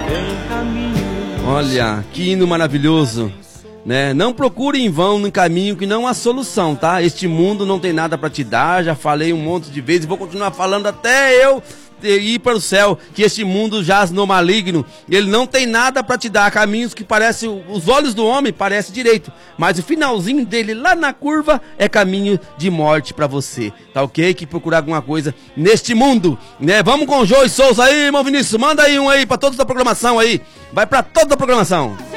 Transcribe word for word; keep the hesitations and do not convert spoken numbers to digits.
Olha, que hino maravilhoso, né? Não procure em vão no caminho que não há solução, tá? Este mundo não tem nada pra te dar, já falei um monte de vezes e vou continuar falando até eu ir para o céu, que este mundo jaz no maligno, ele não tem nada para te dar, caminhos que parecem, os olhos do homem parecem direito, mas o finalzinho dele lá na curva é caminho de morte para você, tá ok? Que procurar alguma coisa neste mundo, né? Vamos com o Joey Souza aí, irmão Vinícius, manda aí um aí para todos da programação aí, vai para toda a programação.